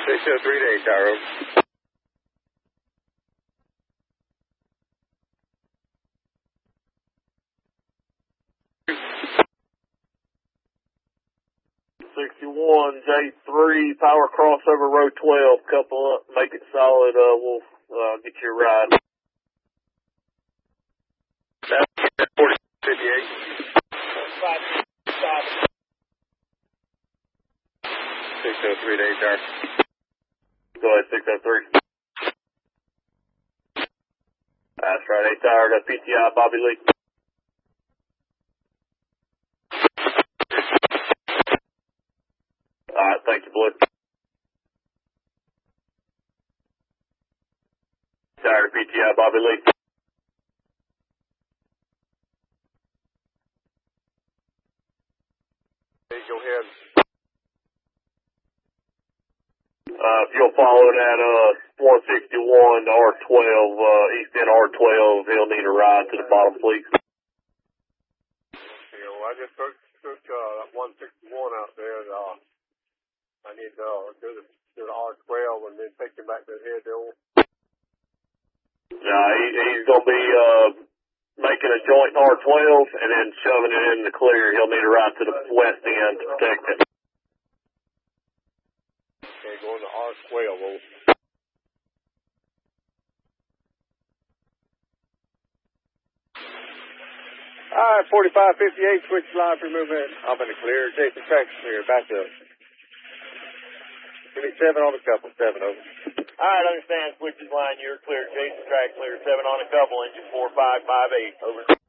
603 to 8 tower. 61 J3, power crossover row 12, couple up, make it solid, we'll get you a ride. 4058. 603 to 8 tower. Go ahead, 603. That's right, 8 tower to PTI, Bobby Lee. Alright, thank you, boy. Tower to PTI, Bobby Lee. Hey, go ahead. If you'll follow that, 161 to R12, East End R12, he'll need a ride to the bottom, please. You know, I just took 161 out there, and, I need to do the R12 and then take him back to the head hill. Yeah, he's gonna be, making a joint in R12 and then shoving it in the clear. He'll need a ride to the west end to protect it. Okay, going to R12. Alright, 4558, switch line for movement. I'm in the clear. Jason Track's clear. Back up. Give me 7 on the couple. 7 over. Alright, understand. Switches line. You're clear. Jason Track clear. 7 on a couple. Engine 4558. Over.